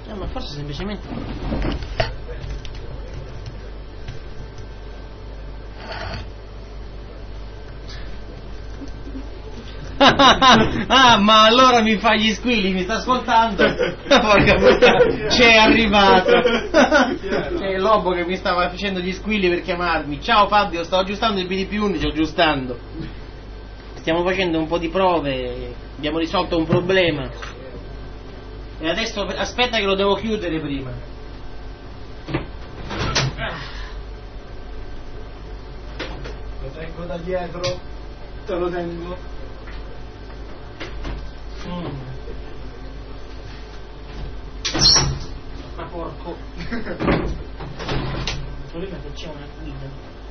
Ma forse semplicemente... Ah, ma allora mi fa gli squilli, mi sta ascoltando? Porca puttana, c'è arrivato. C'è il lobo che mi stava facendo gli squilli per chiamarmi. Ciao Fabio, sto aggiustando il BDP11, aggiustando. Stiamo facendo un po' di prove, abbiamo risolto un problema. E adesso aspetta che lo devo chiudere prima. Lo tengo da dietro, te lo tengo. Ma porco. Il problema è che c'è una guida.